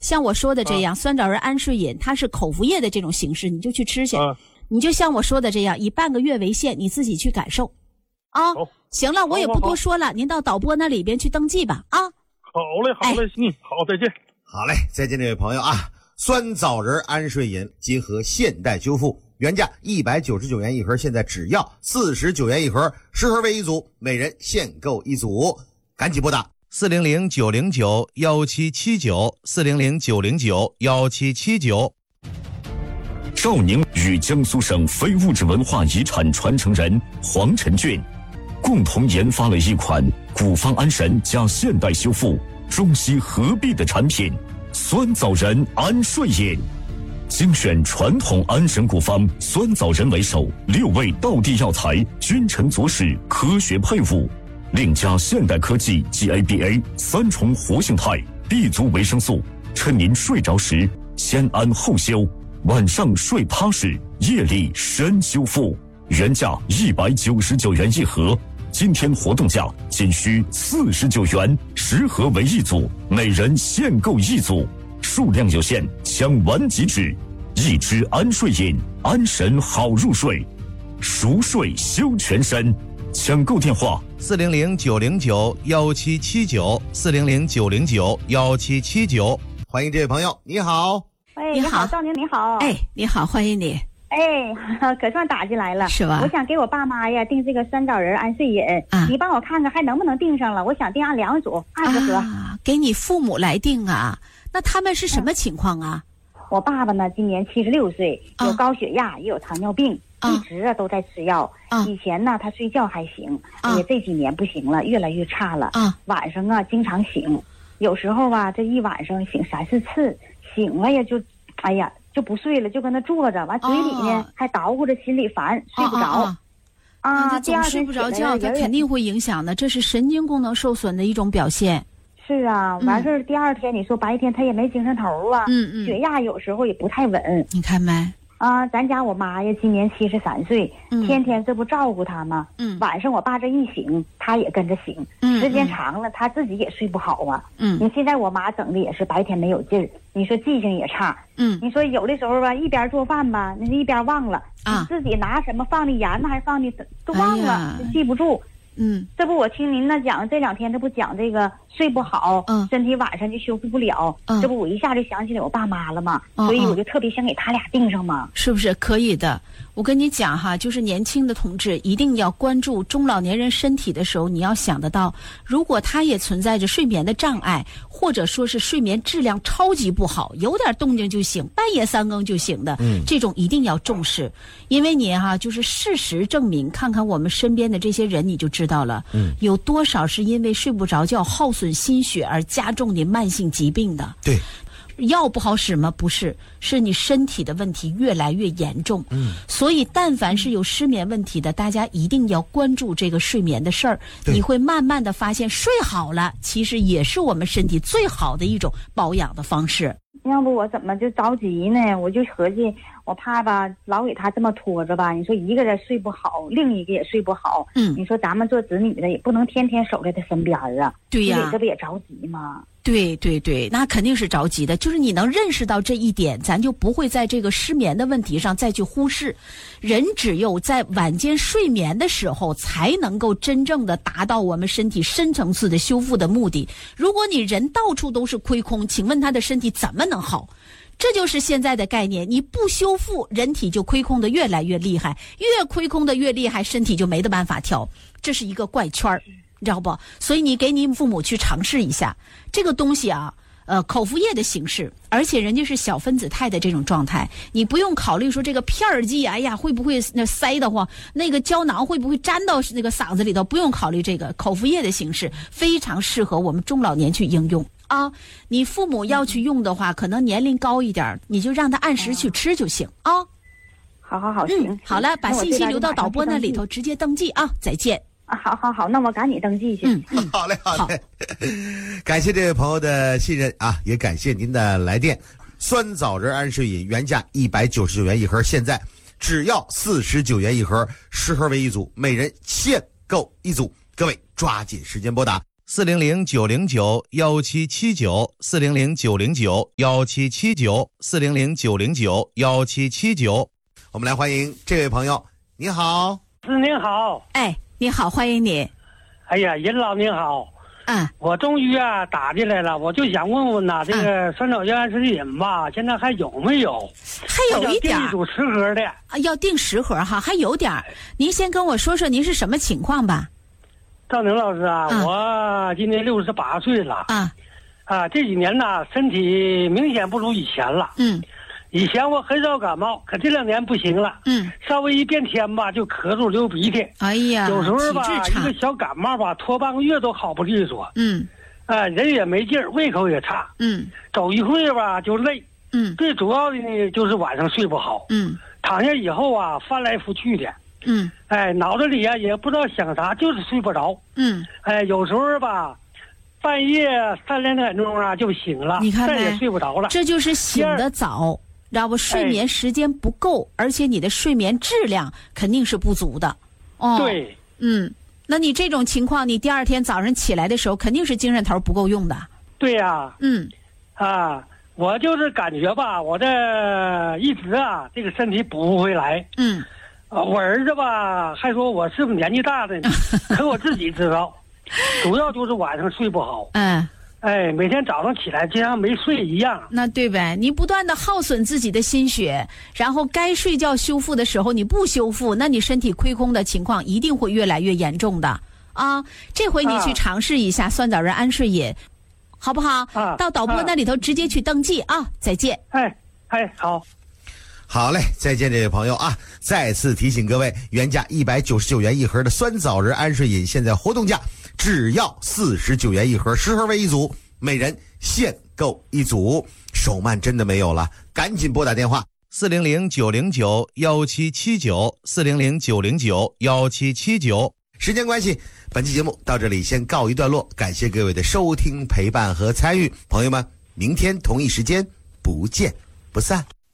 像我说的这样，酸枣仁安睡饮它是口服液的这种形式，你就去吃去。你就像我说的这样，以半个月为限，你自己去感受。行了，我也不多说了，您到导播那里边去登记吧。 好嘞，好，再见。 好嘞，再见这位朋友啊！酸枣仁安睡饮结合现代修复，原价199元一盒，现在只要49元一盒，10盒为一组，每人限购一组，赶紧拨打 400-909-1779，400-909-1779。赵宁与江苏省非物质文化遗产传承人黄晨俊共同研发了一款古方安神加现代修复、中西合璧的产品——酸枣仁安睡饮。精选传统安神古方酸枣仁为首，6味道地药材君臣佐使，科学配伍，另加现代科技 GABA 3重活性肽 B 族维生素，趁您睡着时先安后修，晚上睡趴时夜里深修复。原价199元一盒，今天活动价仅需49元，10盒为一组，每人限购一组，数量有限，抢完即止。一支安睡饮，安神好入睡，熟睡修全身。抢购电话 400-909-1779，400-909-1779。欢迎这位朋友，你好。 你好，赵宁你好。 你好，欢迎你。 可算打进来了， 是吧？ 我想给我爸妈呀订这个酸枣仁安睡饮，你帮我看看还能不能订上了？我想订按2组20盒。 给你父母来订啊？那他们是什么情况啊？ 我爸爸呢，今年76岁，有高血压，也有糖尿病，一直都在吃药。以前呢，他睡觉还行，这几年不行了，越来越差了。晚上经常醒，有时候这一晚上醒3、4次，醒了呀就不睡了，就跟那坐着，完嘴里呢还捣鼓着，心里烦，睡不着。 他总睡不着觉，他肯定会影响的，这是神经功能受损的一种表现。 是啊，完事儿第二天你说白天他也没精神头啊，血压有时候也不太稳。 你看没？ 咱家我妈呀，今年73岁，天天这不照顾她吗？晚上我爸这一醒，她也跟着醒，时间长了，她自己也睡不好啊。你现在我妈整的也是白天没有劲儿，你说记性也差。你说有的时候一边做饭吧，那一边忘了，自己拿什么放的盐呢，还放的都忘了，记不住。这不我听您那讲，这2天这不讲这个睡不好，身体晚上就修复不了，这不我一下就想起来我爸妈了嘛，所以我就特别想给他俩订上嘛。 是不是可以的？我跟你讲哈，就是年轻的同志一定要关注中老年人身体的时候，你要想得到，如果他也存在着睡眠的障碍，或者说是睡眠质量超级不好，有点动静就醒，半夜3更就醒的，这种一定要重视。因为你就是事实证明，看看我们身边的这些人你就知道了，有多少是因为睡不着觉耗损心血而加重你慢性疾病的。 对， 药不好使吗？不是，是你身体的问题越来越严重。所以但凡是有失眠问题的，大家一定要关注这个睡眠的事儿。你会慢慢的发现，睡好了其实也是我们身体最好的一种保养的方式。 要不我怎么就着急呢？我就合计，我怕老给他这么拖着吧。你说一个人睡不好，另一个也睡不好。你说咱们做子女的也不能天天守在他身边啊。 对呀， 这不也着急吗？ 对，那肯定是着急的。就是你能认识到这一点，咱就不会在这个失眠的问题上再去忽视。人只有在晚间睡眠的时候，才能够真正的达到我们身体深层次的修复的目的。如果你人到处都是亏空，请问他的身体怎么能好？这就是现在的概念，你不修复，人体就亏空的越来越厉害，越亏空的越厉害，身体就没得办法调，这是一个怪圈儿。你知道不？所以你给你父母去尝试一下这个东西口服液的形式，而且人家是小分子肽的这种状态，你不用考虑说这个片儿剂，会不会塞得慌，那个胶囊会不会粘到那个嗓子里头，不用考虑这个，口服液的形式非常适合我们中老年去应用你父母要去用的话，可能年龄高一点，你就让他按时去吃就行好，行。 好了，把信息留到导播那里头，直接登记再见。 好，那我赶紧登记去。 好嘞。感谢这位朋友的信任也感谢您的来电。酸枣仁安睡饮原价199元一盒，现在只要49元一盒，10盒为一组，每人限购一组。各位抓紧时间拨打 ，400-909-1779，400-909-1779，400-909-1779。我们来欢迎这位朋友，你好。 您好。 哎，你好，欢迎你。 哎呀，任老您好。我终于打进来了，我就想问问这个酸枣园安睡饮吧，现在还有没有？ 还有一点。 订一组10盒的。 要订10盒哈，还有点。您先跟我说说您是什么情况吧。 赵宁老师我今年68岁了。这几年身体明显不如以前了。以前我很少感冒，可这2年不行了。稍微一变天吧，就咳嗽流鼻涕。 哎呀， 有时候吧，一个小感冒吧，拖半个月都好不利索。人也没劲儿，胃口也差。走一会儿吧就累。最主要的呢就是晚上睡不好。躺下以后翻来覆去的。脑子里也不知道想啥，就是睡不着。有时候吧，半夜3、2点钟就醒了， 你看再也睡不着了。 这就是醒得早。知道不？睡眠时间不够，而且你的睡眠质量肯定是不足的。 对。 那你这种情况，你第2天早上起来的时候，肯定是精神头不够用的。 对呀。我就是感觉吧，我这一直这个身体补不回来。我儿子吧还说我是不是年纪大了呢？可我自己知道，主要就是晚上睡不好。每天早上起来就像没睡一样。 那对呗，你不断的耗损自己的心血，然后该睡觉修复的时候你不修复，那你身体亏空的情况一定会越来越严重的这回你去尝试一下酸枣仁安睡饮，好不好？到导播那里头直接去登记再见。 好。 好嘞，再见这位朋友再次提醒各位，原价199元一盒的酸枣仁安睡饮，现在活动价只要49元一盒，10盒为一组，每人限购一组。手慢真的没有了，赶紧拨打电话400-909-1779，400-909-1779。时间关系，本期节目到这里先告一段落，感谢各位的收听、陪伴和参与，朋友们，明天同一时间不见不散。